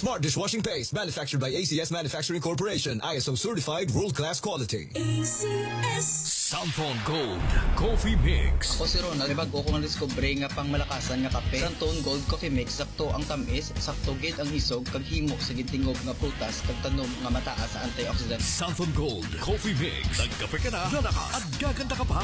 Smart dishwashing paste manufactured by ACS Manufacturing Corporation. ISO certified world-class quality. ACS. Santon Gold Coffee Mix. Ako si Ronald, bago ko nga discovery nga pang malakasan nga kape. Santon Gold Coffee Mix, sakto ang tamis, sakto gid ang isog, kag himo sa gintingog nga prutas, kag tanom nga mataas sa antioxidant. Santon Gold Coffee Mix. Nagkape ka na, lalakas at gaganda ka pa.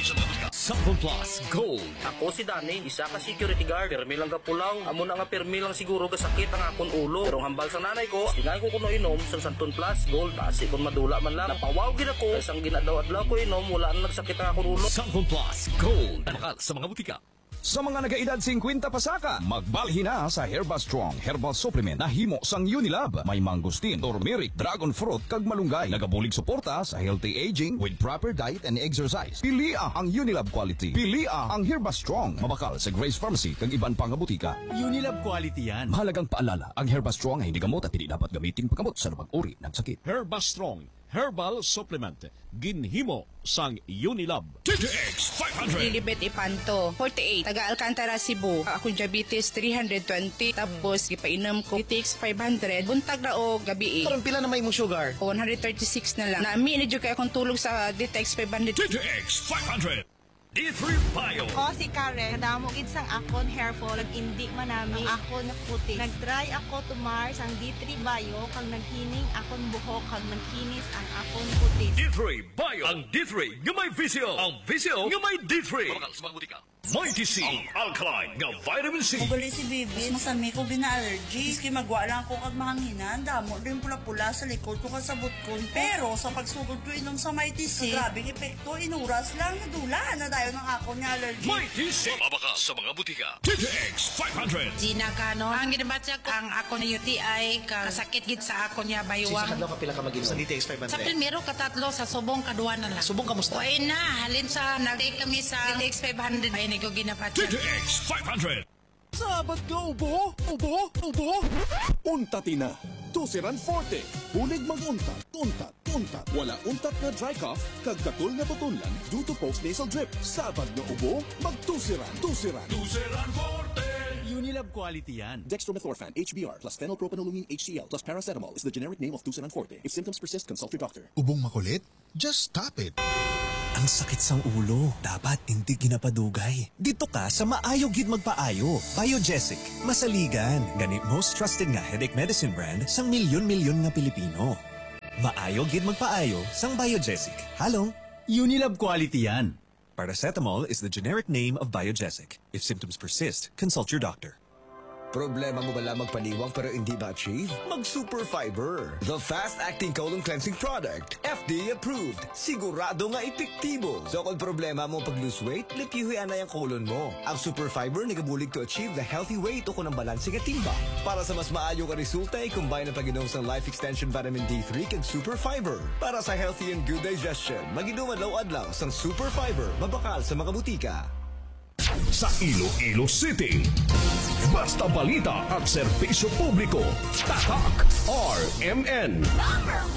Santon Plus Gold. Ako si Danny, isa ka security guard. Permi lang ka pulaw. Amo na nga permi lang siguro ka sakit ang akon ulo. Pero hambal sa nanay ko, tingay ko kuno inom sa Santon Plus Gold. Kasi kung madula man lang, napawaw gid ako. Isang ginadaw-adlaw ko inom, wala na nagsakit ang akon ulo. Santon Plus Gold. Bakal sa mga butika. Sa mga nagaedad 50 pasaka, magbalhin na sa Herba Strong Herbal Supplement na himo sang Unilab. May mangustin, turmeric, dragon fruit, kag malunggay. Nagabulig suporta sa healthy aging with proper diet and exercise. Pilia ang Unilab quality. Pilia ang Herba Strong. Mabakal sa Grace Pharmacy kag iban pang butika. Unilab quality yan. Mahalagang paalala, ang Herba Strong ay hindi gamot at hindi dapat gamitin paggamot sa lumang uri ng sakit. Herba Strong Herbal Supplement. Ginhimo sang Unilab. TTX 500. Lilibet Ipanto, 48, taga Alcantara, Cebu. Akong diabetes 320, tapos ipainom ko TTX 500, buntag na o gabi. Parang pila na may mong sugar? 136 na lang. Nami, medyo kayo akong tulog sa DTX 500. TTX 500. D3 Bio. Ako si Karen, nadamo gid sang akon hair fall, nag-indi man nami akon puti. Nag-try ako to Mars ang D3 Bio, kang naghining akon buhok, kang nagkinis ang akon puti. D3 Bio. Ang D3 nga may visio. Ang visio nga may D3. Bakal sa mga butika. Mighty C. Ang alkaline nga vitamin C. Mugali si Bibi, masami ko bina-allergy. Iski magwa lang ako kag mahanginan. Damo rin pula-pula sa likod ko kasabot ko. Pero sa pagsugod ko inom sa Mighty C, grabing epekto, inuras lang, nadulaan na tayo ng ako niya allergy. Mighty C. Mabaka sa mga butika. TTX 500. Gina Cano, ang ginabatsa ko, ang ako na UTI, kasakit gid sa ako niya baywang. Sa kadlaw ka pila ka mag-inom sa DTX 500? Sa primero, katatlo, sa subong, kaduwa na lang. Subong kamusta? Uy na, halin sa, nag-take kami sa DTX 500. Ay, ko ginabatsa. TTX 500. Sabat ka ubo? Untati na. Tusiran Forte. Bulig mag-untat. Untat. Wala untat na dry cough, kag katul na tutunlan due to post-nasal drip. Sabat na ubo, magtusiran. Tusiran Forte. Unilab quality yan. Dextromethorphan HBr plus phenylpropanolamine HCl plus paracetamol is the generic name of Tusiran Forte. If symptoms persist, consult your doctor. Ubong makulit? Just stop it. Ang sakit sang ulo, dapat hindi ginapadugay. Dito ka sa Maayo Gid Magpaayo. Biogesic, masaligan. Gani most trusted nga headache medicine brand sang milyon-milyon nga Pilipino. Maayo Gid Magpaayo sang Biogesic. Halong? Unilab quality yan. Paracetamol is the generic name of Biogesic. If symptoms persist, consult your doctor. Problema mo ba lang magpaniwang pero hindi ma-achieve? Mag-Super Fiber, the fast-acting colon cleansing product. FDA approved. Sigurado nga epektibo. So kung problema mo pag-lose weight, lipihuyan na yung colon mo. Ang Super Fiber nagabulig to achieve the healthy weight o kung ang balanse nga timba. Para sa mas maayo ka resulta, i-combine ang pag-inom sa Life Extension Vitamin D3 kag Super Fiber. Para sa healthy and good digestion, mag-inom adlaw-adlaw sang Super Fiber, mabakal sa mga butika. Sa Iloilo City, basta balita at serbisyo publiko, tatak RMN.